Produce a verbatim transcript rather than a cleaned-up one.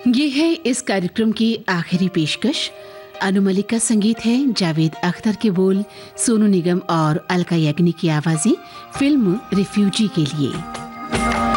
ये है इस कार्यक्रम की आखिरी पेशकश। अनु मलिक का संगीत है, जावेद अख्तर के बोल, सोनू निगम और अलका याग्निक की आवाजें। फिल्म रिफ्यूजी के लिए।